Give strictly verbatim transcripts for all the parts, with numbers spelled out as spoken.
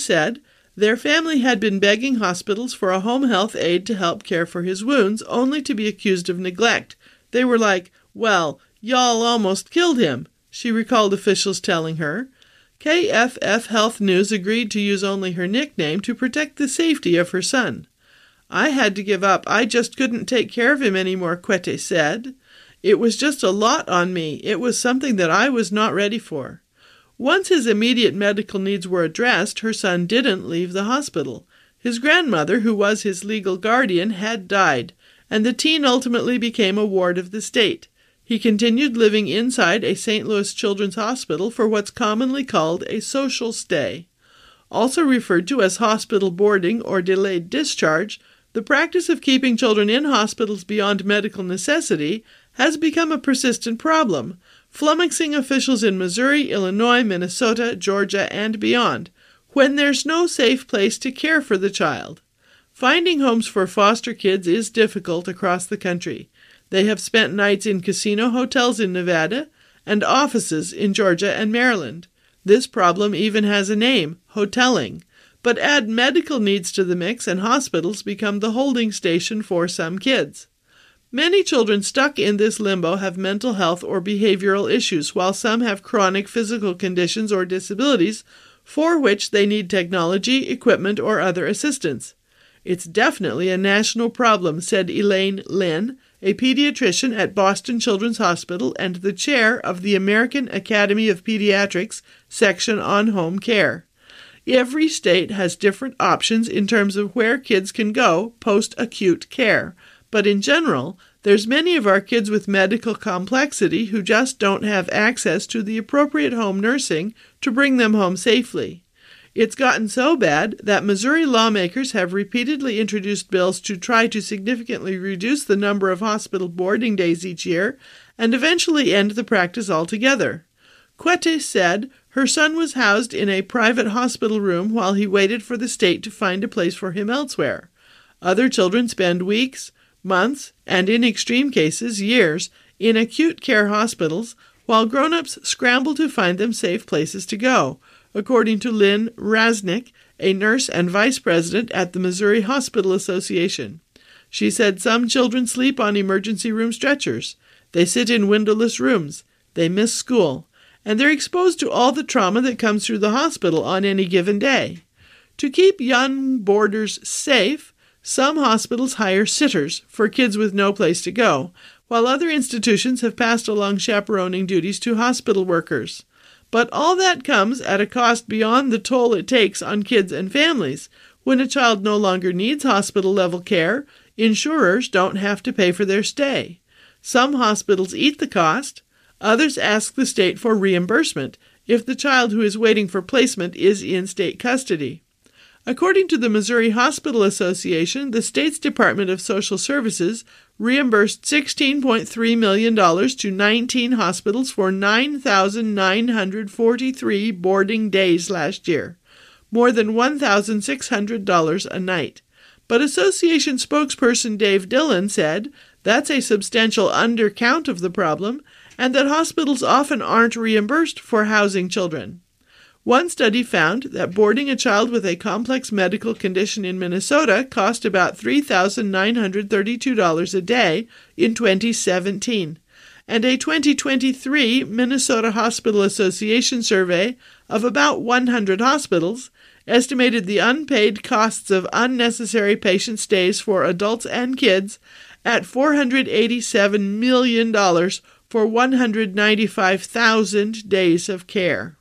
said their family had been begging hospitals for a home health aide to help care for his wounds, only to be accused of neglect. They were like, "Well, y'all almost killed him," she recalled officials telling her. K F F Health News agreed to use only her nickname to protect the safety of her son. "I had to give up. I just couldn't take care of him anymore," Quete said. "It was just a lot on me. It was something that I was not ready for." Once his immediate medical needs were addressed, her son didn't leave the hospital. His grandmother, who was his legal guardian, had died, and the teen ultimately became a ward of the state. He continued living inside a Saint Louis Children's Hospital for what's commonly called a social stay. Also referred to as hospital boarding or delayed discharge, the practice of keeping children in hospitals beyond medical necessity has become a persistent problem, flummoxing officials in Missouri, Illinois, Minnesota, Georgia, and beyond, when there's no safe place to care for the child. Finding homes for foster kids is difficult across the country. They have spent nights in casino hotels in Nevada and offices in Georgia and Maryland. This problem even has a name, hoteling. But add medical needs to the mix and hospitals become the holding station for some kids. Many children stuck in this limbo have mental health or behavioral issues, while some have chronic physical conditions or disabilities for which they need technology, equipment, or other assistance. "It's definitely a national problem," said Elaine Lynn, a pediatrician at Boston Children's Hospital and the chair of the American Academy of Pediatrics section on home care. Every state has different options in terms of where kids can go post-acute care, but in general, there's many of our kids with medical complexity who just don't have access to the appropriate home nursing to bring them home safely. It's gotten so bad that Missouri lawmakers have repeatedly introduced bills to try to significantly reduce the number of hospital boarding days each year and eventually end the practice altogether. Quete said her son was housed in a private hospital room while he waited for the state to find a place for him elsewhere. Other children spend weeks, months, and in extreme cases, years, in acute care hospitals, while grown-ups scramble to find them safe places to go, according to Lynn Rasnick, a nurse and vice president at the Missouri Hospital Association. She said some children sleep on emergency room stretchers. They sit in windowless rooms. They miss school. And they're exposed to all the trauma that comes through the hospital on any given day. To keep young boarders safe, some hospitals hire sitters for kids with no place to go, while other institutions have passed along chaperoning duties to hospital workers. But all that comes at a cost beyond the toll it takes on kids and families. When a child no longer needs hospital-level care, insurers don't have to pay for their stay. Some hospitals eat the cost. Others ask the state for reimbursement if the child who is waiting for placement is in state custody. According to the Missouri Hospital Association, the state's Department of Social Services reimbursed sixteen point three million dollars to nineteen hospitals for nine thousand nine hundred forty-three boarding days last year, more than one thousand six hundred dollars a night. But association spokesperson Dave Dillon said that's a substantial undercount of the problem, and that hospitals often aren't reimbursed for housing children. One study found that boarding a child with a complex medical condition in Minnesota cost about three thousand nine hundred thirty-two dollars a day in twenty seventeen, and a twenty twenty-three Minnesota Hospital Association survey of about one hundred hospitals estimated the unpaid costs of unnecessary patient stays for adults and kids at four hundred eighty-seven million dollars for one hundred ninety-five thousand days of care.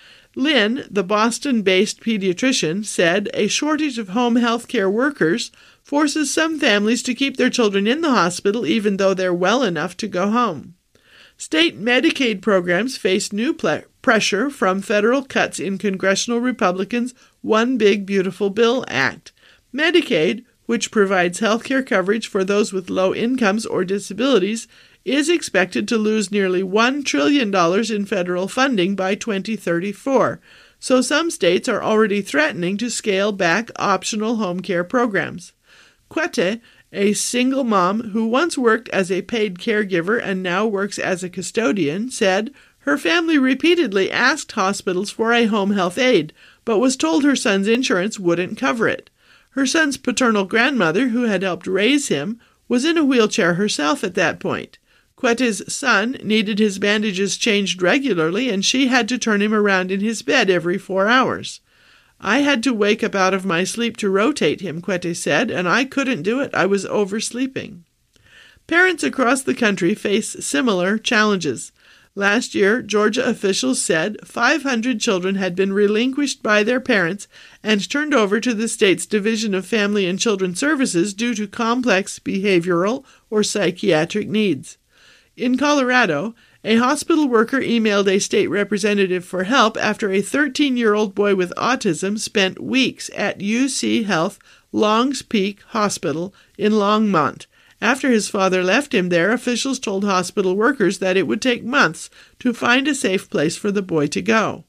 Lynn, the Boston-based pediatrician, said a shortage of home health care workers forces some families to keep their children in the hospital even though they're well enough to go home. State Medicaid programs face new ple- pressure from federal cuts in Congressional Republicans' One Big Beautiful Bill Act. Medicaid, which provides health care coverage for those with low incomes or disabilities, is expected to lose nearly one trillion dollars in federal funding by twenty thirty-four, so some states are already threatening to scale back optional home care programs. Quete, a single mom who once worked as a paid caregiver and now works as a custodian, said her family repeatedly asked hospitals for a home health aide, but was told her son's insurance wouldn't cover it. Her son's paternal grandmother, who had helped raise him, was in a wheelchair herself at that point. Quete's son needed his bandages changed regularly, and she had to turn him around in his bed every four hours. I had to wake up out of my sleep to rotate him, Quete said, and I couldn't do it. I was oversleeping. Parents across the country face similar challenges. Last year, Georgia officials said five hundred children had been relinquished by their parents and turned over to the state's Division of Family and Children Services due to complex behavioral or psychiatric needs. In Colorado, a hospital worker emailed a state representative for help after a thirteen-year-old boy with autism spent weeks at U C Health Longs Peak Hospital in Longmont. After his father left him there, officials told hospital workers that it would take months to find a safe place for the boy to go.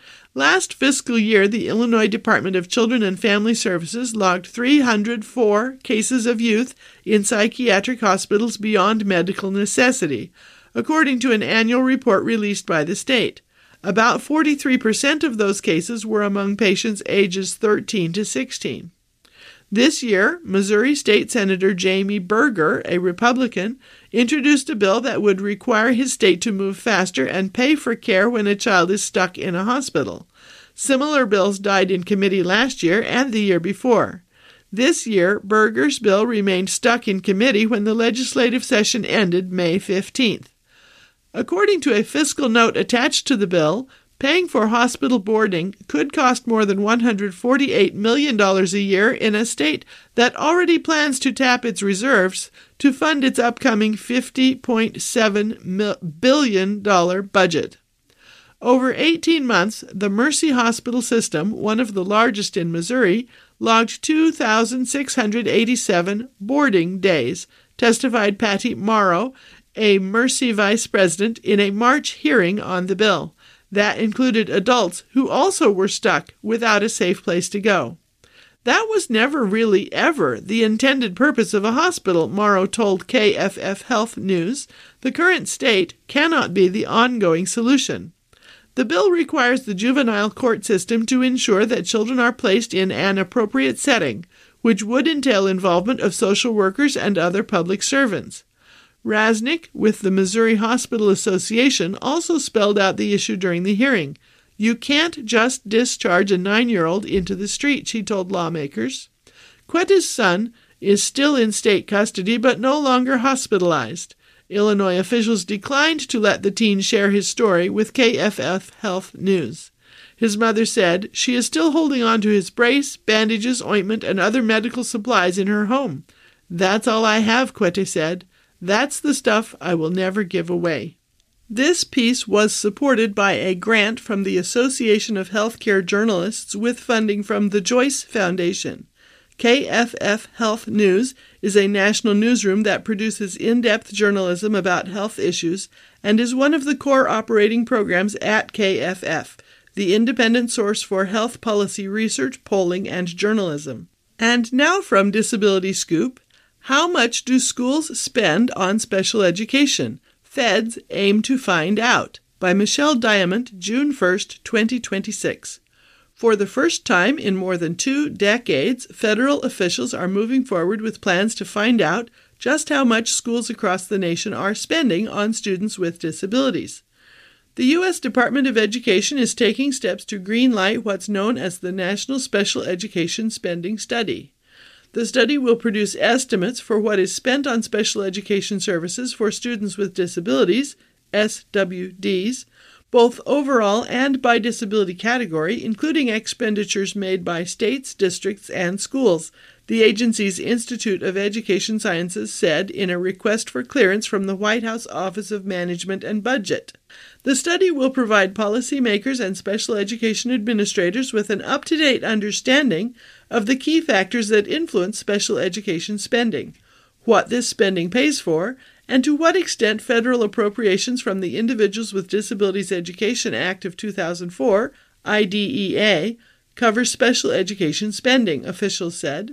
Last fiscal year, the Illinois Department of Children and Family Services logged three hundred four cases of youth in psychiatric hospitals beyond medical necessity, according to an annual report released by the state. About forty-three percent of those cases were among patients ages thirteen to sixteen. This year, Missouri State Senator Jamie Berger, a Republican, introduced a bill that would require his state to move faster and pay for care when a child is stuck in a hospital. Similar bills died in committee last year and the year before. This year, Berger's bill remained stuck in committee when the legislative session ended May fifteenth. According to a fiscal note attached to the bill, paying for hospital boarding could cost more than one hundred forty-eight million dollars a year in a state that already plans to tap its reserves to fund its upcoming fifty point seven billion dollars budget. Over eighteen months, the Mercy Hospital System, one of the largest in Missouri, logged two thousand six hundred eighty-seven boarding days, testified Patty Morrow, a Mercy vice president, in a March hearing on the bill. That included adults who also were stuck without a safe place to go. That was never really ever the intended purpose of a hospital, Morrow told K F F Health News. The current state cannot be the ongoing solution. The bill requires the juvenile court system to ensure that children are placed in an appropriate setting, which would entail involvement of social workers and other public servants. Rasnick, with the Missouri Hospital Association, also spelled out the issue during the hearing. You can't just discharge a nine-year-old into the street, she told lawmakers. Quete's son is still in state custody but no longer hospitalized. Illinois officials declined to let the teen share his story with K F F Health News. His mother said she is still holding on to his brace, bandages, ointment, and other medical supplies in her home. That's all I have, Quete said. That's the stuff I will never give away. This piece was supported by a grant from the Association of Healthcare Journalists with funding from the Joyce Foundation. K F F Health News is a national newsroom that produces in-depth journalism about health issues and is one of the core operating programs at K F F, the independent source for health policy research, polling, and journalism. And now from Disability Scoop, how much do schools spend on special education? Feds aim to find out. By Michelle Diamond, June first, twenty twenty-six. For the first time in more than two decades, federal officials are moving forward with plans to find out just how much schools across the nation are spending on students with disabilities. The U S Department of Education is taking steps to greenlight what's known as the National Special Education Spending Study. The study will produce estimates for what is spent on special education services for students with disabilities, S W Ds, both overall and by disability category, including expenditures made by states, districts, and schools, the agency's Institute of Education Sciences said in a request for clearance from the White House Office of Management and Budget. The study will provide policymakers and special education administrators with an up-to-date understanding of the key factors that influence special education spending, what this spending pays for, and to what extent federal appropriations from the Individuals with Disabilities Education Act of two thousand four, I D E A, cover special education spending, officials said.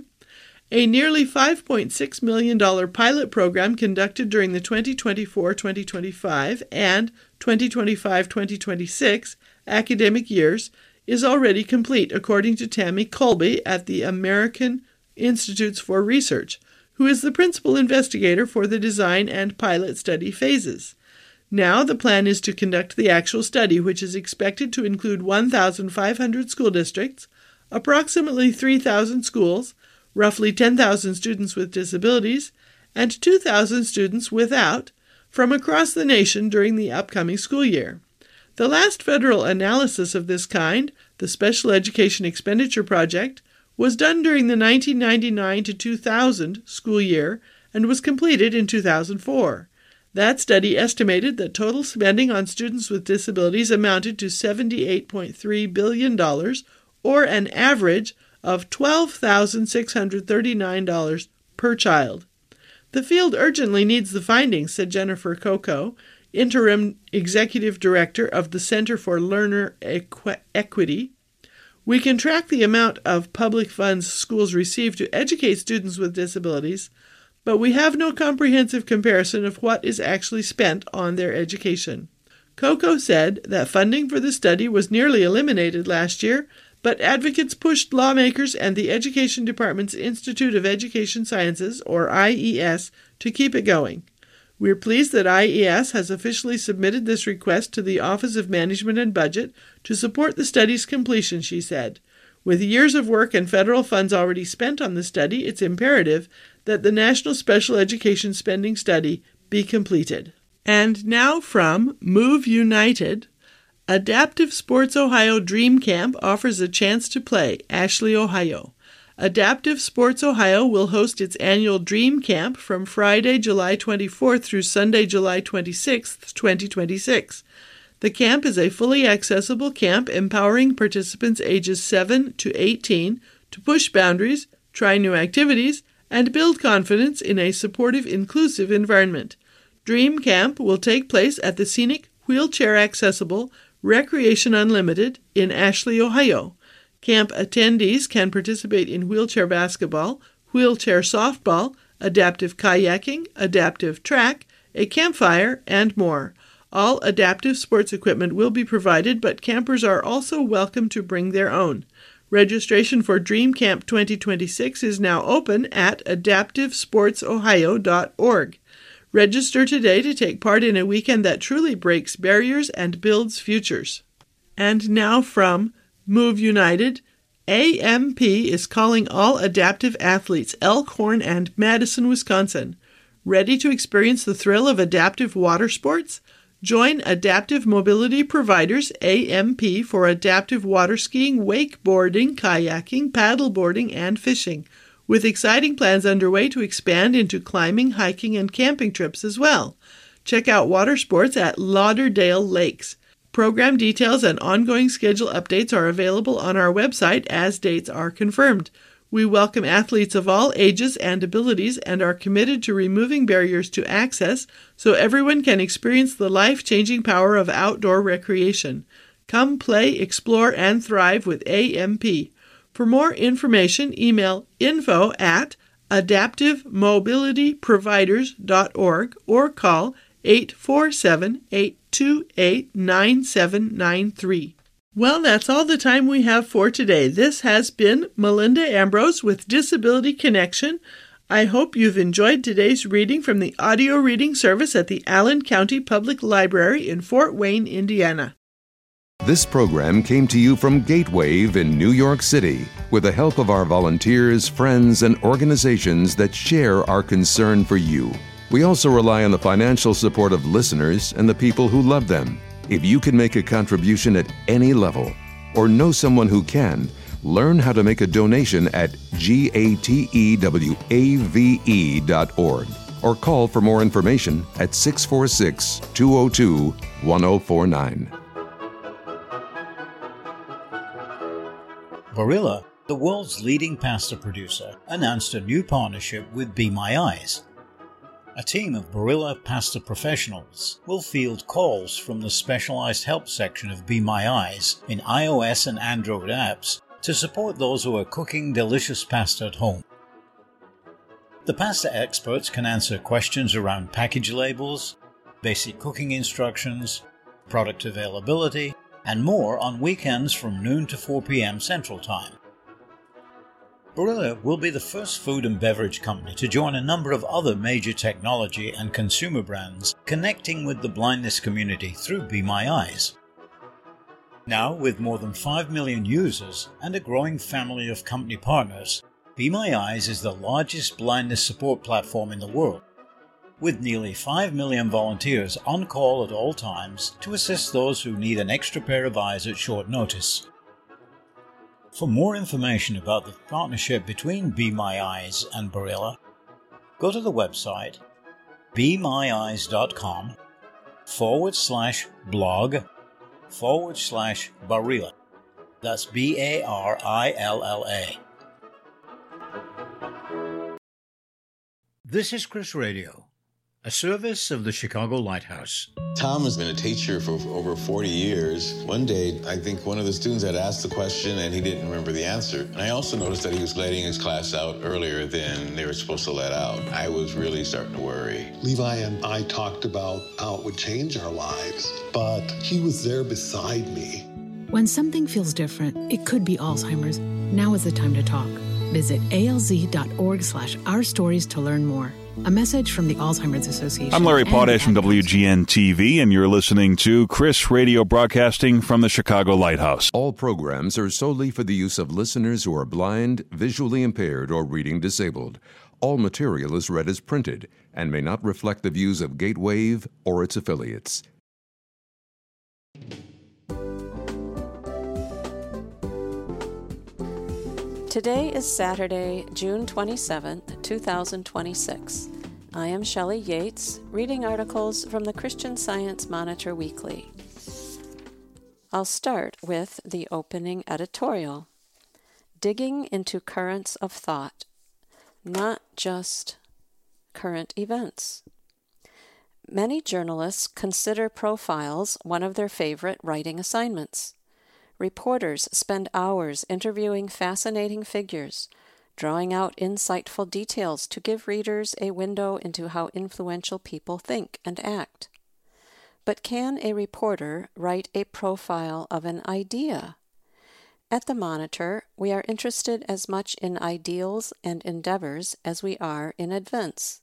A nearly five point six million dollars pilot program conducted during the twenty twenty-four twenty twenty-five and twenty twenty-five twenty twenty-six academic years is already complete, according to Tammy Colby at the American Institutes for Research, who is the principal investigator for the design and pilot study phases. Now the plan is to conduct the actual study, which is expected to include one thousand five hundred school districts, approximately three thousand schools, roughly ten thousand students with disabilities, and two thousand students without, from across the nation during the upcoming school year. The last federal analysis of this kind, the Special Education Expenditure Project, was done during the nineteen ninety-nine to two thousand school year and was completed in two thousand four. That study estimated that total spending on students with disabilities amounted to seventy-eight point three billion dollars, or an average of twelve thousand six hundred thirty-nine dollars per child. The field urgently needs the findings, said Jennifer Coco, Interim Executive Director of the Center for Learner Equ- Equity. We can track the amount of public funds schools receive to educate students with disabilities, but we have no comprehensive comparison of what is actually spent on their education. Coco said that funding for the study was nearly eliminated last year, but advocates pushed lawmakers and the Education Department's Institute of Education Sciences, or I E S, to keep it going. We're pleased that I E S has officially submitted this request to the Office of Management and Budget to support the study's completion, she said. With years of work and federal funds already spent on the study, it's imperative that the National Special Education Spending Study be completed. And now from Move United, Adaptive Sports Ohio Dream Camp offers a chance to play, Ashley, Ohio. Adaptive Sports Ohio will host its annual Dream Camp from Friday, July twenty-fourth through Sunday, July twenty-sixth, twenty twenty-six. The camp is a fully accessible camp empowering participants ages seven to eighteen to push boundaries, try new activities, and build confidence in a supportive, inclusive environment. Dream Camp will take place at the scenic, wheelchair-accessible Recreation Unlimited in Ashley, Ohio. Camp attendees can participate in wheelchair basketball, wheelchair softball, adaptive kayaking, adaptive track, a campfire, and more. All adaptive sports equipment will be provided, but campers are also welcome to bring their own. Registration for Dream Camp twenty twenty-six is now open at adaptive sports ohio dot org. Register today to take part in a weekend that truly breaks barriers and builds futures. And now from Move United, A M P is calling all adaptive athletes Elkhorn and Madison, Wisconsin. Ready to experience the thrill of adaptive water sports? Join Adaptive Mobility Providers, A M P, for adaptive water skiing, wakeboarding, kayaking, paddleboarding, and fishing, with exciting plans underway to expand into climbing, hiking, and camping trips as well. Check out water sports at Lauderdale Lakes. Program details and ongoing schedule updates are available on our website as dates are confirmed. We welcome athletes of all ages and abilities and are committed to removing barriers to access so everyone can experience the life-changing power of outdoor recreation. Come play, explore, and thrive with A M P. For more information, email info at adaptive mobility providers dot org or call eight four seven, eight two eight, nine seven nine three. Well, that's all the time we have for today. This has been Melinda Ambrose with Disability Connection. I hope you've enjoyed today's reading from the audio reading service at the Allen County Public Library in Fort Wayne, Indiana. This program came to you from Gatewave in New York City with the help of our volunteers, friends, and organizations that share our concern for you. We also rely on the financial support of listeners and the people who love them. If you can make a contribution at any level or know someone who can, learn how to make a donation at gatewave dot org or call for more information at six four six, two zero two, one zero four nine. Barilla, the world's leading pasta producer, announced a new partnership with Be My Eyes. A team of Barilla pasta professionals will field calls from the specialized help section of Be My Eyes in iOS and Android apps to support those who are cooking delicious pasta at home. The pasta experts can answer questions around package labels, basic cooking instructions, product availability, and more on weekends from noon to four p.m. Central Time. Barilla will be the first food and beverage company to join a number of other major technology and consumer brands connecting with the blindness community through Be My Eyes. Now, with more than five million users and a growing family of company partners, Be My Eyes is the largest blindness support platform in the world, with nearly five million volunteers on call at all times to assist those who need an extra pair of eyes at short notice. For more information about the partnership between Be My Eyes and Barilla, go to the website bemyeyes.com forward slash blog forward slash Barilla. That's B A R I L L A. This is Chris Radio, a service of the Chicago Lighthouse. Tom has been a teacher for over forty years. One day, I think one of the students had asked the question and he didn't remember the answer. And I also noticed that he was letting his class out earlier than they were supposed to let out. I was really starting to worry. Levi and I talked about how it would change our lives, but he was there beside me. When something feels different, it could be Alzheimer's. Now is the time to talk. Visit alz.org slash our stories to learn more. A message from the Alzheimer's Association. I'm Larry Potash from W G N T V, and you're listening to Chris Radio broadcasting from the Chicago Lighthouse. All programs are solely for the use of listeners who are blind, visually impaired, or reading disabled. All material is read as printed and may not reflect the views of Gatewave or its affiliates. Today is Saturday, June twenty-seventh, two thousand twenty-six. I am Shelley Yates, reading articles from the Christian Science Monitor Weekly. I'll start with the opening editorial. Digging into currents of thought, not just current events. Many journalists consider profiles one of their favorite writing assignments. Reporters spend hours interviewing fascinating figures, drawing out insightful details to give readers a window into how influential people think and act. But can a reporter write a profile of an idea? At the Monitor, we are interested as much in ideals and endeavors as we are in events.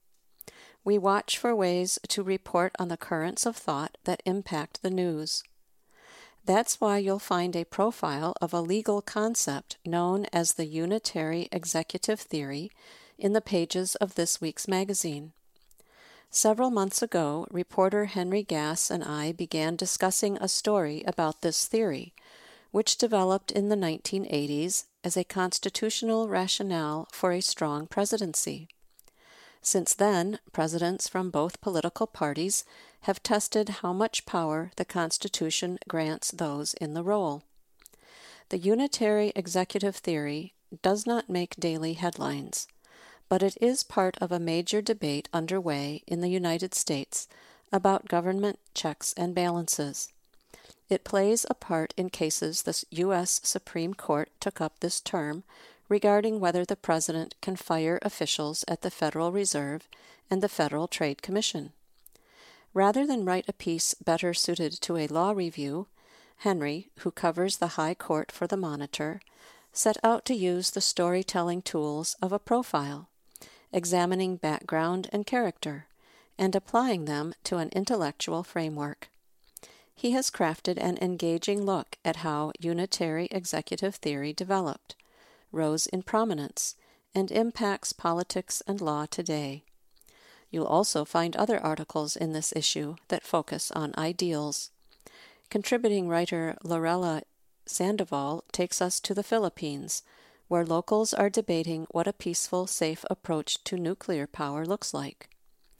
We watch for ways to report on the currents of thought that impact the news. That's why you'll find a profile of a legal concept known as the Unitary Executive Theory in the pages of this week's magazine. Several months ago, reporter Henry Gass and I began discussing a story about this theory, which developed in the nineteen eighties as a constitutional rationale for a strong presidency. Since then, presidents from both political parties have tested how much power the Constitution grants those in the role. The Unitary Executive Theory does not make daily headlines, but it is part of a major debate underway in the United States about government checks and balances. It plays a part in cases the U S Supreme Court took up this term regarding whether the president can fire officials at the Federal Reserve and the Federal Trade Commission. Rather than write a piece better suited to a law review, Henry, who covers the High Court for the Monitor, set out to use the storytelling tools of a profile, examining background and character, and applying them to an intellectual framework. He has crafted an engaging look at how Unitary Executive Theory developed, rose in prominence, and impacts politics and law today. You'll also find other articles in this issue that focus on ideals. Contributing writer Lorella Sandoval takes us to the Philippines, where locals are debating what a peaceful, safe approach to nuclear power looks like.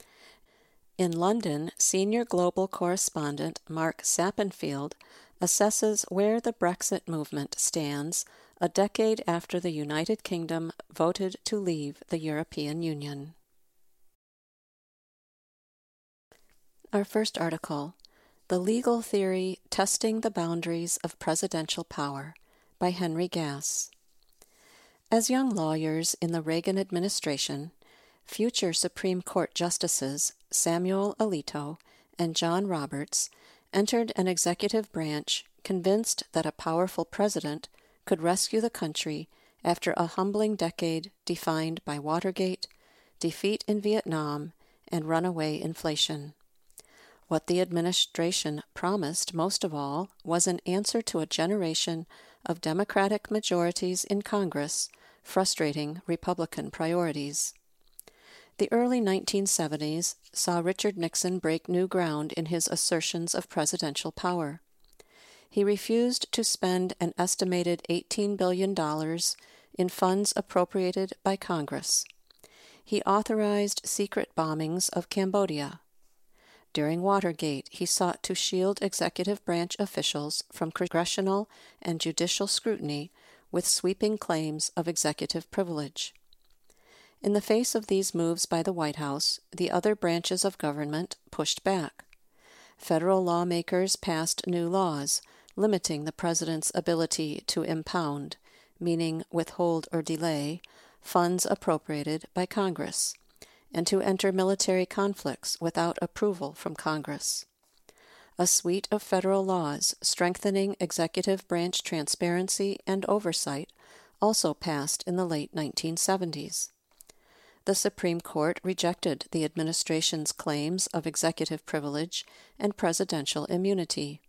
In London, senior global correspondent Mark Sappenfield assesses where the Brexit movement stands a decade after the United Kingdom voted to leave the European Union. Our first article, The Legal Theory Testing the Boundaries of Presidential Power, by Henry Gass. As young lawyers in the Reagan administration, future Supreme Court Justices Samuel Alito and John Roberts entered an executive branch convinced that a powerful president could rescue the country after a humbling decade defined by Watergate, defeat in Vietnam, and runaway inflation. What the administration promised most of all was an answer to a generation of Democratic majorities in Congress frustrating Republican priorities. The early nineteen seventies saw Richard Nixon break new ground in his assertions of presidential power. He refused to spend an estimated eighteen billion dollars in funds appropriated by Congress. He authorized secret bombings of Cambodia. During Watergate, he sought to shield executive branch officials from congressional and judicial scrutiny with sweeping claims of executive privilege. In the face of these moves by the White House, the other branches of government pushed back. Federal lawmakers passed new laws limiting the president's ability to impound, meaning withhold or delay, funds appropriated by Congress, and to enter military conflicts without approval from Congress. A suite of federal laws strengthening executive branch transparency and oversight also passed in the late nineteen seventies. The Supreme Court rejected the administration's claims of executive privilege and presidential immunity.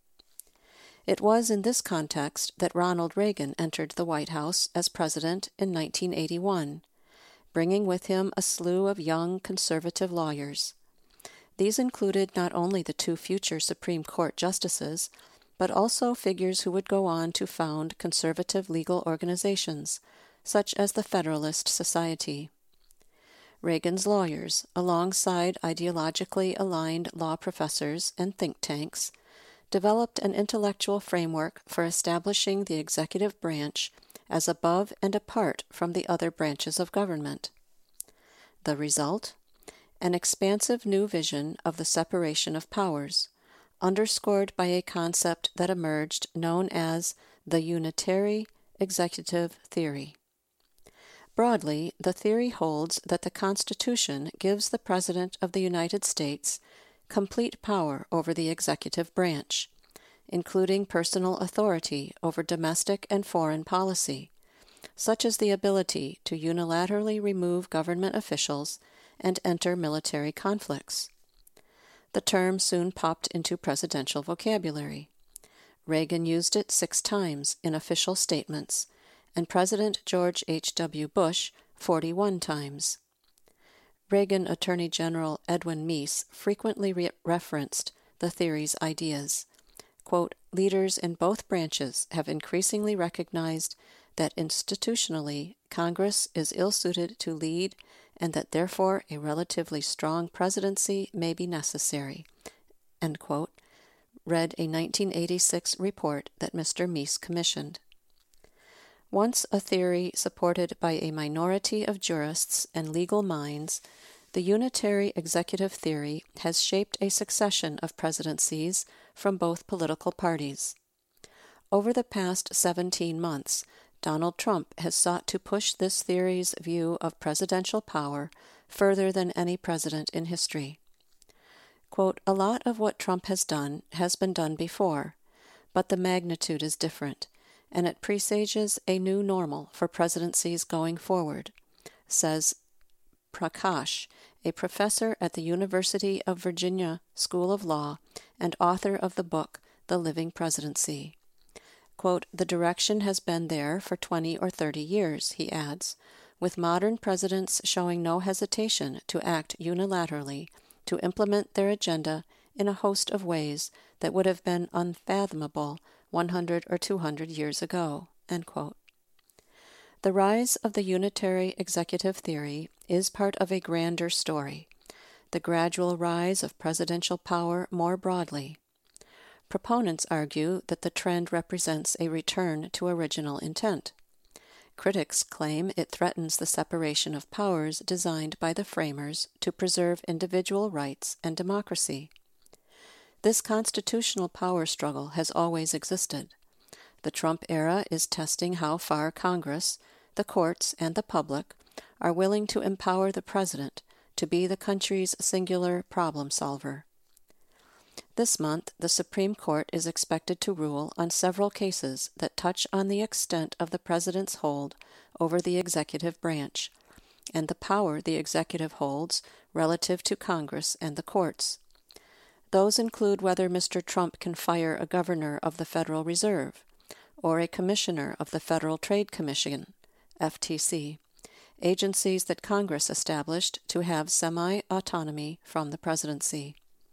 It was in this context that Ronald Reagan entered the White House as president in nineteen eighty-one, bringing with him a slew of young conservative lawyers. These included not only the two future Supreme Court justices, but also figures who would go on to found conservative legal organizations, such as the Federalist Society. Reagan's lawyers, alongside ideologically aligned law professors and think tanks, developed an intellectual framework for establishing the executive branch as above and apart from the other branches of government. The result? An expansive new vision of the separation of powers, underscored by a concept that emerged known as the unitary executive theory. Broadly, the theory holds that the Constitution gives the President of the United States complete power over the executive branch, including personal authority over domestic and foreign policy, such as the ability to unilaterally remove government officials and enter military conflicts. The term soon popped into presidential vocabulary. Reagan used it six times in official statements, and President George H W Bush forty-one times. Reagan Attorney General Edwin Meese frequently re- referenced the theory's ideas. Quote, "Leaders in both branches have increasingly recognized that institutionally Congress is ill-suited to lead and that therefore a relatively strong presidency may be necessary," end quote, read a nineteen eighty-six report that Mister Meese commissioned. Once a theory supported by a minority of jurists and legal minds, the unitary executive theory has shaped a succession of presidencies from both political parties. Over the past seventeen months, Donald Trump has sought to push this theory's view of presidential power further than any president in history. Quote, "A lot of what Trump has done has been done before, but the magnitude is different, and it presages a new normal for presidencies going forward," says Prakash, a professor at the University of Virginia School of Law and author of the book The Living Presidency. Quote, "The direction has been there for twenty or thirty years," he adds, with modern presidents showing no hesitation to act unilaterally to implement their agenda in a host of ways that would have been unfathomable one hundred or two hundred years ago, end quote. The rise of the unitary executive theory is part of a grander story, the gradual rise of presidential power more broadly. Proponents argue that the trend represents a return to original intent. Critics claim it threatens the separation of powers designed by the framers to preserve individual rights and democracy. This constitutional power struggle has always existed. The Trump era is testing how far Congress, the courts, and the public are willing to empower the president to be the country's singular problem solver. This month, the Supreme Court is expected to rule on several cases that touch on the extent of the President's hold over the executive branch and the power the executive holds relative to Congress and the courts. Those include whether Mister Trump can fire a governor of the Federal Reserve or a commissioner of the Federal Trade Commission, F T C, agencies that Congress established to have semi-autonomy from the presidency.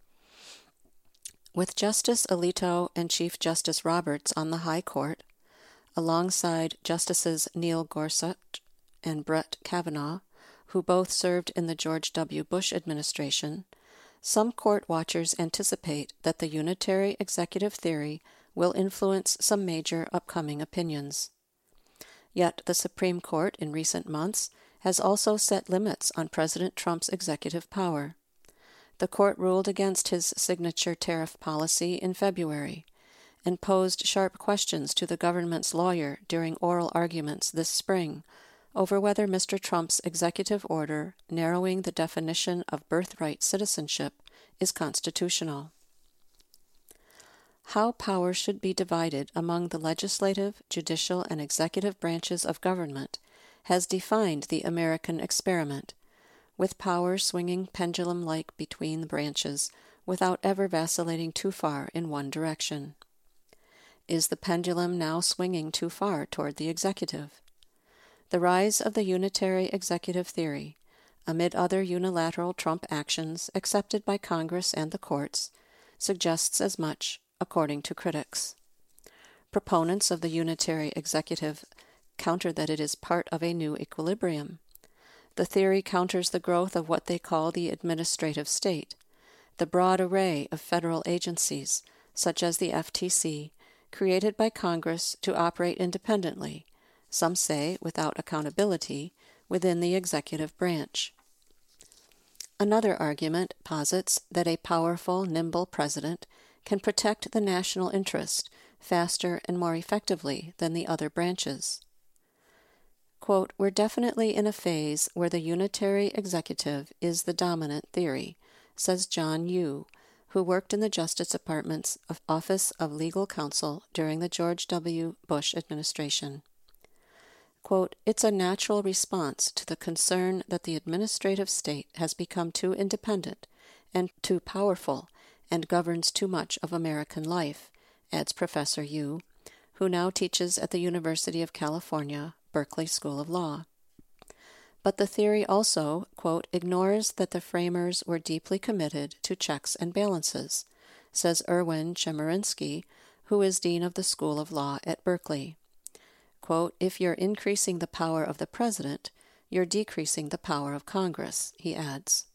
With Justice Alito and Chief Justice Roberts on the High Court, alongside Justices Neil Gorsuch and Brett Kavanaugh, who both served in the George W. Bush administration, some court watchers anticipate that the unitary executive theory will influence some major upcoming opinions. Yet the Supreme Court in recent months has also set limits on President Trump's executive power. The court ruled against his signature tariff policy in February and posed sharp questions to the government's lawyer during oral arguments this spring over whether Mister Trump's executive order narrowing the definition of birthright citizenship is constitutional. How power should be divided among the legislative, judicial, and executive branches of government has defined the American experiment, with power swinging pendulum-like between the branches without ever vacillating too far in one direction. Is the pendulum now swinging too far toward the executive? The rise of the unitary executive theory, amid other unilateral Trump actions accepted by Congress and the courts, suggests as much, according to critics. Proponents of the unitary executive counter that it is part of a new equilibrium. The theory counters the growth of what they call the administrative state, the broad array of federal agencies, such as the F T C, created by Congress to operate independently, some say without accountability, within the executive branch. Another argument posits that a powerful, nimble president can protect the national interest faster and more effectively than the other branches. Quote, "We're definitely in a phase where the unitary executive is the dominant theory," says John Yoo, who worked in the Justice Department's Office of Legal Counsel during the George W. Bush administration. Quote, "It's a natural response to the concern that the administrative state has become too independent and too powerful and governs too much of American life," adds Professor Yoo, who now teaches at the University of California, Berkeley School of Law. But the theory also, quote, "ignores that the framers were deeply committed to checks and balances," says Erwin Chemerinsky, who is Dean of the School of Law at Berkeley. Quote, "If you're increasing the power of the president, you're decreasing the power of Congress," he adds.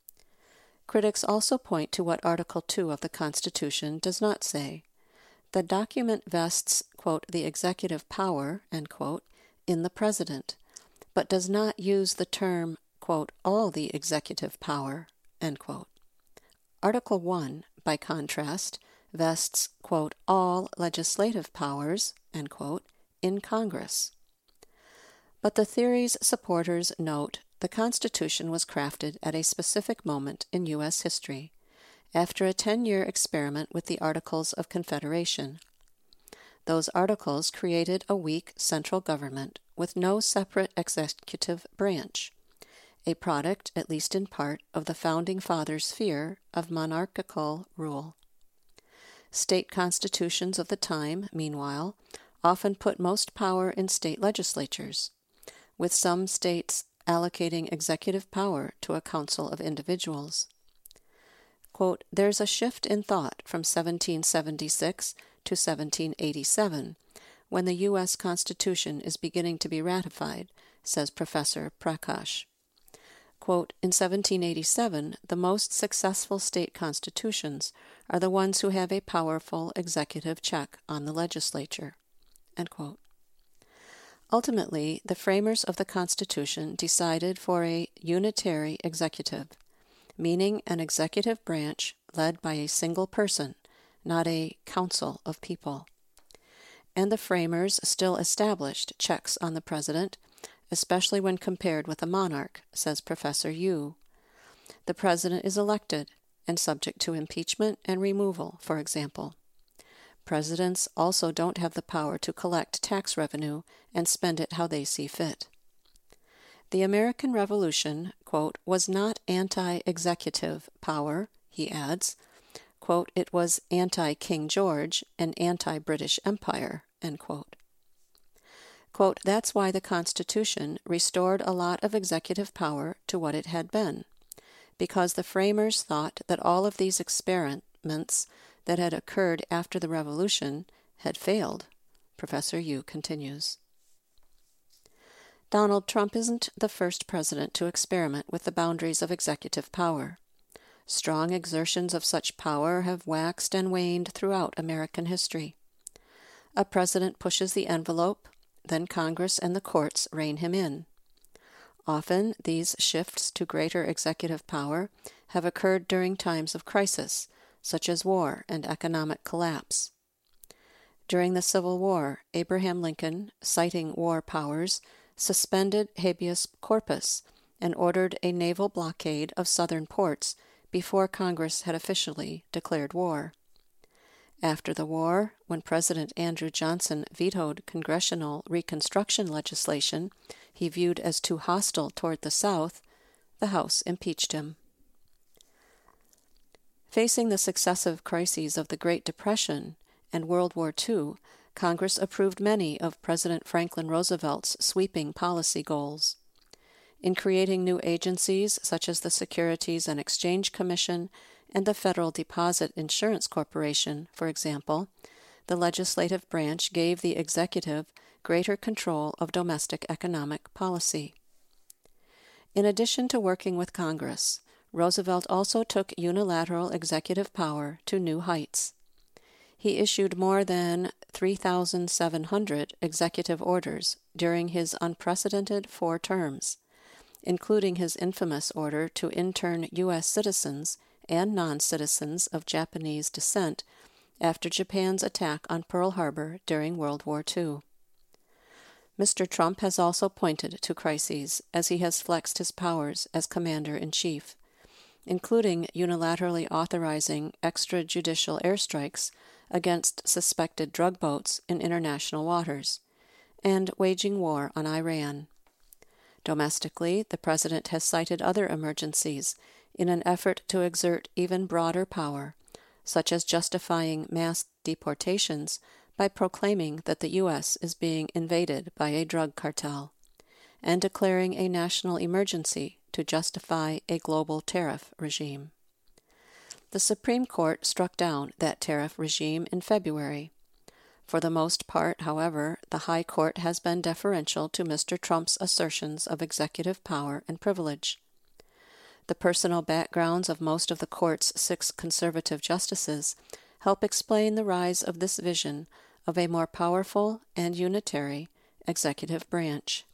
Critics also point to what Article two of the Constitution does not say. The document vests, quote, "the executive power," end quote, in the president, but does not use the term, quote, "all the executive power," end quote. Article one, by contrast, vests, quote, "all legislative powers," end quote, in Congress. But the theory's supporters note the Constitution was crafted at a specific moment in U S history, after a ten-year experiment with the Articles of Confederation. Those articles created a weak central government with no separate executive branch, a product, at least in part, of the Founding Fathers' fear of monarchical rule. State constitutions of the time, meanwhile, often put most power in state legislatures, with some states allocating executive power to a council of individuals. Quote, "There's a shift in thought from seventeen seventy-six to seventeen eighty-seven, when the U S Constitution is beginning to be ratified," says Professor Prakash. Quote, "In seventeen eighty-seven, the most successful state constitutions are the ones who have a powerful executive check on the legislature." End quote. Ultimately, the framers of the Constitution decided for a unitary executive, meaning an executive branch led by a single person, not a council of people. And the framers still established checks on the president, especially when compared with a monarch, says Professor Yoo. The president is elected, and subject to impeachment and removal, for example. Presidents also don't have the power to collect tax revenue and spend it how they see fit. The American Revolution, quote, was not anti-executive power, he adds. Quote, it was anti-King George and anti-British Empire, end quote. Quote, that's why the Constitution restored a lot of executive power to what it had been, because the framers thought that all of these experiments that had occurred after the Revolution had failed, Professor Yu continues. Donald Trump isn't the first president to experiment with the boundaries of executive power. Strong exertions of such power have waxed and waned throughout American history. A president pushes the envelope, then Congress and the courts rein him in. Often, these shifts to greater executive power have occurred during times of crisis, such as war and economic collapse. During the Civil War, Abraham Lincoln, citing war powers, suspended habeas corpus and ordered a naval blockade of southern ports before Congress had officially declared war. After the war, when President Andrew Johnson vetoed congressional Reconstruction legislation he viewed as too hostile toward the South, the House impeached him. Facing the successive crises of the Great Depression and World War Two, Congress approved many of President Franklin Roosevelt's sweeping policy goals. In creating new agencies such as the Securities and Exchange Commission and the Federal Deposit Insurance Corporation, for example, the legislative branch gave the executive greater control of domestic economic policy. In addition to working with Congress, Roosevelt also took unilateral executive power to new heights. He issued more than three thousand seven hundred executive orders during his unprecedented four terms, including his infamous order to intern U S citizens and non-citizens of Japanese descent after Japan's attack on Pearl Harbor during World War Two. Mister Trump has also pointed to crises as he has flexed his powers as Commander-in-Chief, including unilaterally authorizing extrajudicial airstrikes against suspected drug boats in international waters, and waging war on Iran. Domestically, the President has cited other emergencies in an effort to exert even broader power, such as justifying mass deportations by proclaiming that the U S is being invaded by a drug cartel, and declaring a national emergency to justify a global tariff regime. The Supreme Court struck down that tariff regime in February. For the most part, however, the High Court has been deferential to Mister Trump's assertions of executive power and privilege. The personal backgrounds of most of the Court's six conservative justices help explain the rise of this vision of a more powerful and unitary executive branch.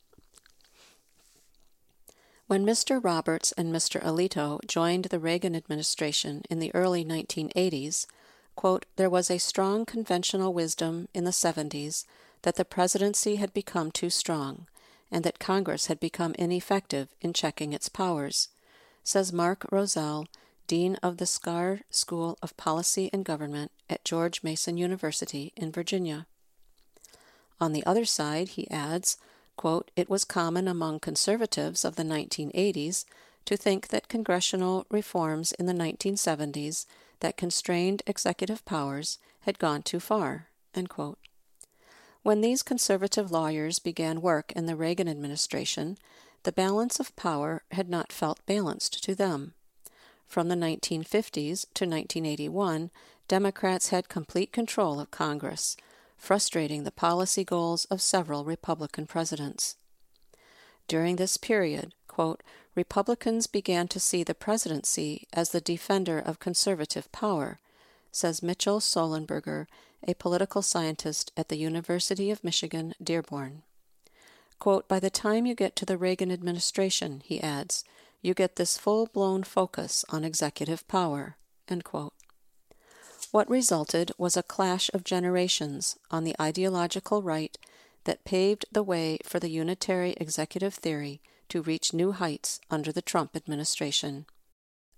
When Mister Roberts and Mister Alito joined the Reagan administration in the early nineteen eighties, quote, there was a strong conventional wisdom in the seventies that the presidency had become too strong and that Congress had become ineffective in checking its powers, says Mark Roselle, Dean of the Scar School of Policy and Government at George Mason University in Virginia. On the other side, he adds, quote, it was common among conservatives of the nineteen eighties to think that congressional reforms in the nineteen seventies that constrained executive powers had gone too far, end quote. When these conservative lawyers began work in the Reagan administration, the balance of power had not felt balanced to them. From the nineteen fifties to nineteen eighty-one, Democrats had complete control of Congress, frustrating the policy goals of several Republican presidents. During this period, quote, Republicans began to see the presidency as the defender of conservative power, says Mitchell Solenberger, a political scientist at the University of Michigan, Dearborn. Quote, by the time you get to the Reagan administration, he adds, you get this full-blown focus on executive power, end quote. What resulted was a clash of generations on the ideological right that paved the way for the unitary executive theory to reach new heights under the Trump administration.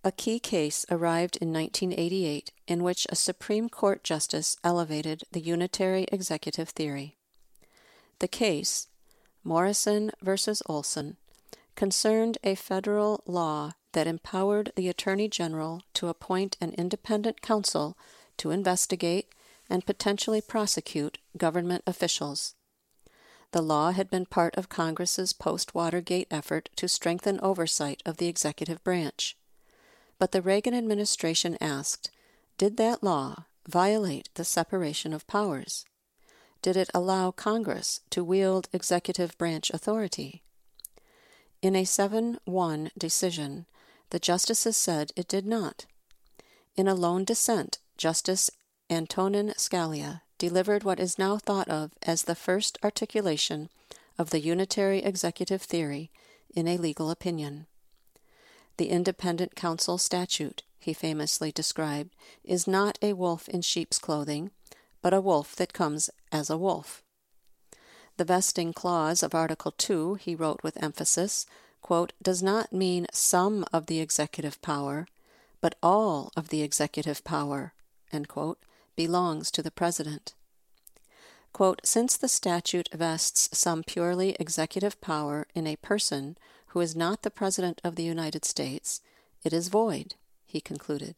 A key case arrived in nineteen eighty-eight in which a Supreme Court justice elevated the unitary executive theory. The case, Morrison versus Olson, concerned a federal law that empowered the Attorney General to appoint an independent counsel to investigate and potentially prosecute government officials. The law had been part of Congress's post-Watergate effort to strengthen oversight of the executive branch. But the Reagan administration asked, did that law violate the separation of powers? Did it allow Congress to wield executive branch authority? In a seven one decision, the justices said it did not. In a lone dissent, Justice Antonin Scalia delivered what is now thought of as the first articulation of the unitary executive theory in a legal opinion. The independent counsel statute, he famously described, is not a wolf in sheep's clothing, but a wolf that comes as a wolf. The vesting clause of Article two, he wrote with emphasis, quote, does not mean some of the executive power, but all of the executive power, end quote, belongs to the President. Quote, since the statute vests some purely executive power in a person who is not the President of the United States, it is void, he concluded.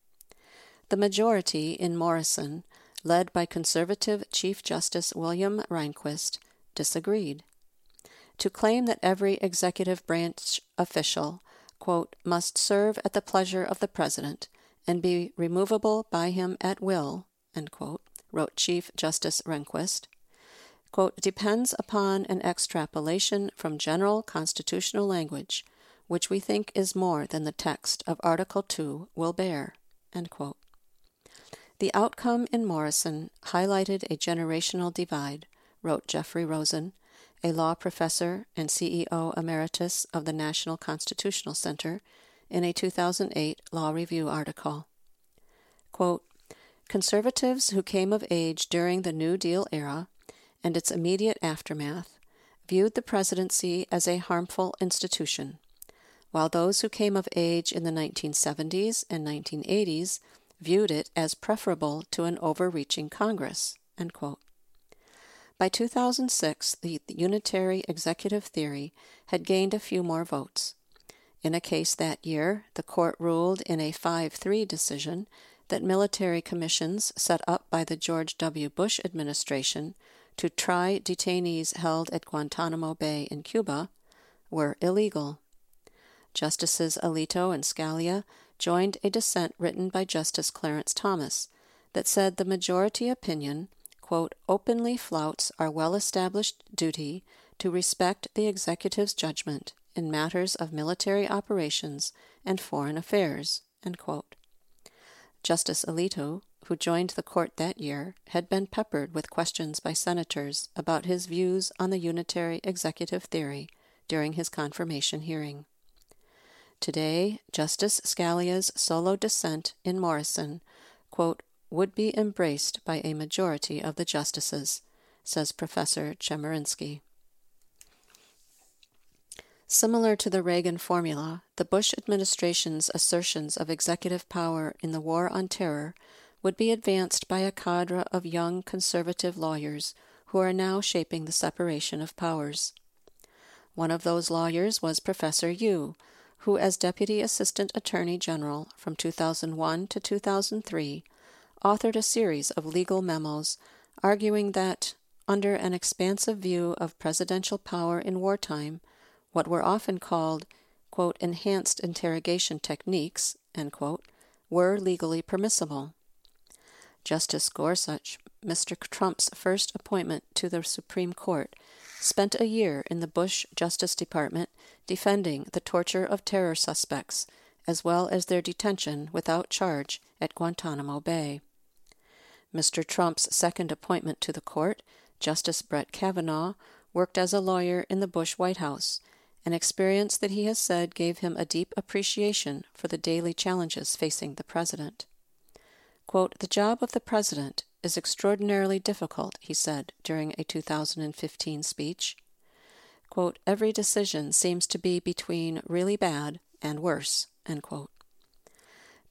The majority in Morrison, led by conservative Chief Justice William Rehnquist, disagreed. To claim that every executive branch official, quote, must serve at the pleasure of the President and be removable by him at will, end quote, wrote Chief Justice Rehnquist, quote, depends upon an extrapolation from general constitutional language, which we think is more than the text of Article two will bear, end quote. The outcome in Morrison highlighted a generational divide, wrote Jeffrey Rosen, a law professor and C E O emeritus of the National Constitutional Center, in a two thousand eight Law Review article. Quote, conservatives who came of age during the New Deal era and its immediate aftermath viewed the presidency as a harmful institution, while those who came of age in the nineteen seventies and nineteen eighties viewed it as preferable to an overreaching Congress, end quote. By two thousand six, the unitary executive theory had gained a few more votes. In a case that year, the court ruled in a five three decision that military commissions set up by the George W. Bush administration to try detainees held at Guantanamo Bay in Cuba were illegal. Justices Alito and Scalia joined a dissent written by Justice Clarence Thomas that said the majority opinion, quote, openly flouts our well-established duty to respect the executive's judgment in matters of military operations and foreign affairs, end quote. Justice Alito, who joined the court that year, had been peppered with questions by senators about his views on the unitary executive theory during his confirmation hearing. Today, Justice Scalia's solo dissent in Morrison, quote, would be embraced by a majority of the justices, says Professor Chemerinsky. Similar to the Reagan formula, the Bush administration's assertions of executive power in the War on Terror would be advanced by a cadre of young conservative lawyers who are now shaping the separation of powers. One of those lawyers was Professor Yoo, who as Deputy Assistant Attorney General from two thousand one to two thousand three authored a series of legal memos arguing that, under an expansive view of presidential power in wartime, what were often called, quote, enhanced interrogation techniques, end quote, were legally permissible. Justice Gorsuch, Mister Trump's first appointment to the Supreme Court, spent a year in the Bush Justice Department defending the torture of terror suspects, as well as their detention without charge at Guantanamo Bay. Mister Trump's second appointment to the court, Justice Brett Kavanaugh, worked as a lawyer in the Bush White House, an experience that he has said gave him a deep appreciation for the daily challenges facing the president. Quote, the job of the president is extraordinarily difficult, he said during a two thousand fifteen speech. Quote, every decision seems to be between really bad and worse, end quote.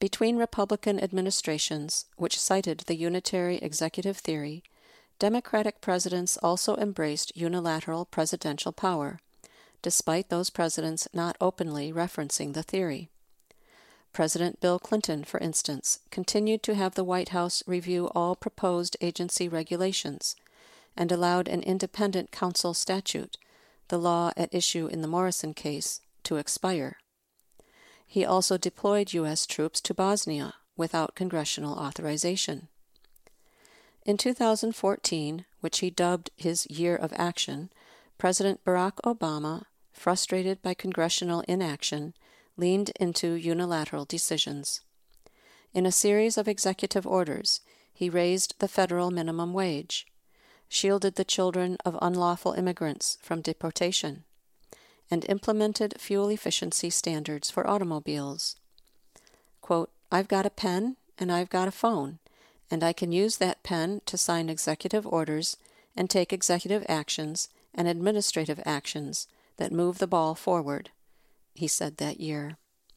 Between Republican administrations, which cited the unitary executive theory, Democratic presidents also embraced unilateral presidential power, despite those presidents not openly referencing the theory. President Bill Clinton, for instance, continued to have the White House review all proposed agency regulations and allowed an independent counsel statute, the law at issue in the Morrison case, to expire. He also deployed U S troops to Bosnia without congressional authorization. In two thousand fourteen, which he dubbed his Year of Action, President Barack Obama, frustrated by congressional inaction, leaned into unilateral decisions. In a series of executive orders, he raised the federal minimum wage, shielded the children of unlawful immigrants from deportation, and implemented fuel efficiency standards for automobiles. Quote, "I've got a pen and I've got a phone, and I can use that pen to sign executive orders and take executive actions and administrative actions that move the ball forward," he said that year.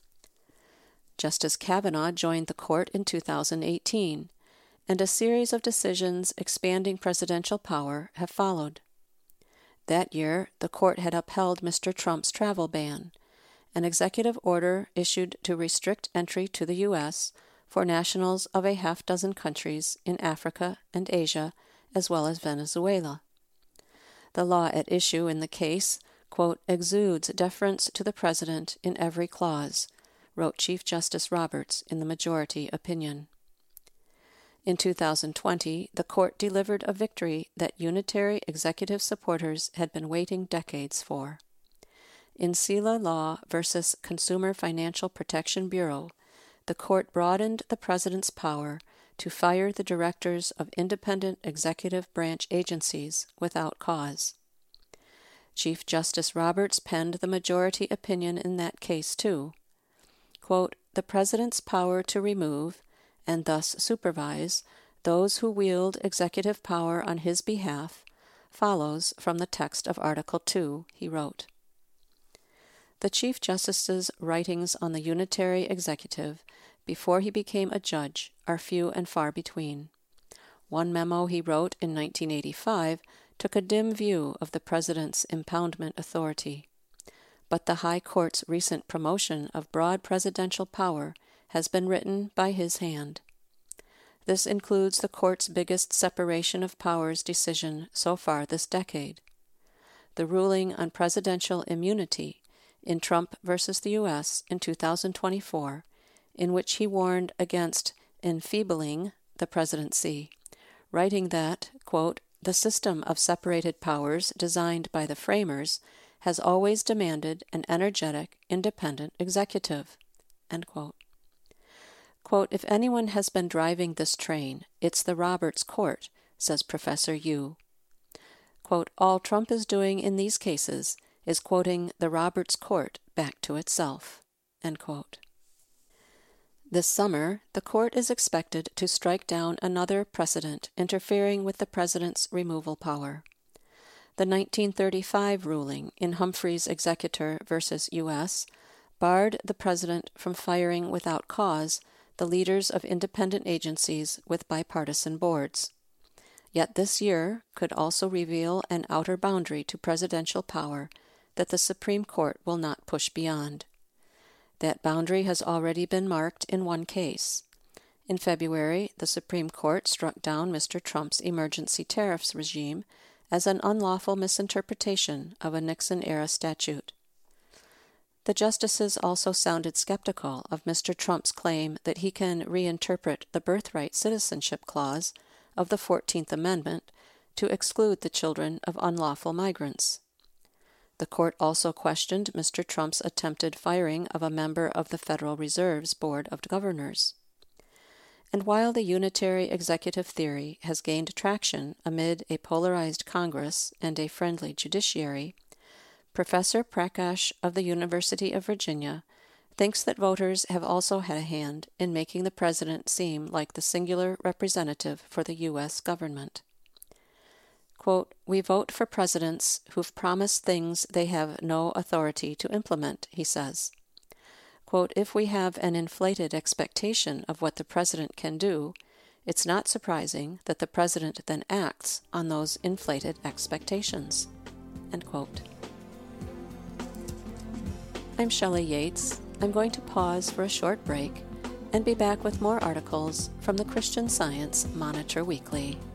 Justice Kavanaugh joined the court in two thousand eighteen, and a series of decisions expanding presidential power have followed. That year, the court had upheld Mister Trump's travel ban, an executive order issued to restrict entry to the U S for nationals of a half dozen countries in Africa and Asia, as well as Venezuela. The law at issue in the case, quote, "exudes deference to the president in every clause," wrote Chief Justice Roberts in the majority opinion. In two thousand twenty, the court delivered a victory that unitary executive supporters had been waiting decades for. In Sela Law versus Consumer Financial Protection Bureau, the court broadened the president's power to fire the directors of independent executive branch agencies without cause. Chief Justice Roberts penned the majority opinion in that case, too. Quote, "The president's power to remove, and thus supervise, those who wield executive power on his behalf follows from the text of Article two," he wrote. The Chief Justice's writings on the unitary executive before he became a judge are few and far between. One memo he wrote in nineteen eighty-five took a dim view of the president's impoundment authority, but the High Court's recent promotion of broad presidential power has been written by his hand. This includes the court's biggest separation of powers decision so far this decade, the ruling on presidential immunity in Trump versus the U S in two thousand twenty-four, in which he warned against enfeebling the presidency, writing that, quote, "the system of separated powers designed by the framers has always demanded an energetic, independent executive," end quote. Quote, "If anyone has been driving this train, it's the Roberts Court," says Professor Yu. Quote, "All Trump is doing in these cases is quoting the Roberts Court back to itself," end quote. This summer, the court is expected to strike down another precedent interfering with the president's removal power. The nineteen thirty-five ruling in Humphrey's Executor versus U S barred the president from firing without cause the leaders of independent agencies with bipartisan boards. Yet this year could also reveal an outer boundary to presidential power that the Supreme Court will not push beyond. That boundary has already been marked in one case. In February, the Supreme Court struck down Mister Trump's emergency tariffs regime as an unlawful misinterpretation of a Nixon-era statute. The justices also sounded skeptical of Mister Trump's claim that he can reinterpret the birthright citizenship clause of the fourteenth Amendment to exclude the children of unlawful migrants. The court also questioned Mister Trump's attempted firing of a member of the Federal Reserve's Board of Governors. And while the unitary executive theory has gained traction amid a polarized Congress and a friendly judiciary, Professor Prakash of the University of Virginia thinks that voters have also had a hand in making the president seem like the singular representative for the U S government. Quote, "We vote for presidents who've promised things they have no authority to implement," he says. Quote, if we have an inflated expectation of what the president can do, it's not surprising that the president then acts on those inflated expectations. End quote. I'm Shelley Yates. I'm going to pause for a short break and be back with more articles from the Christian Science Monitor Weekly.